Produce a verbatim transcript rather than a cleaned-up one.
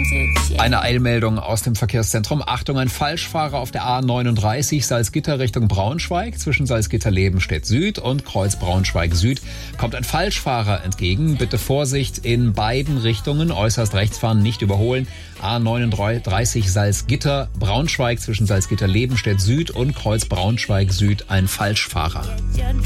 Eine Eilmeldung aus dem Verkehrszentrum. Achtung, ein Falschfahrer auf der A neununddreißig Salzgitter Richtung Braunschweig. Zwischen Salzgitter-Lebenstedt Süd und Kreuz Braunschweig Süd kommt ein Falschfahrer entgegen. Bitte Vorsicht in beiden Richtungen. Äußerst rechts fahren, nicht überholen. A neununddreißig Salzgitter Braunschweig zwischen Salzgitter-Lebenstedt Süd und Kreuz Braunschweig Süd ein Falschfahrer.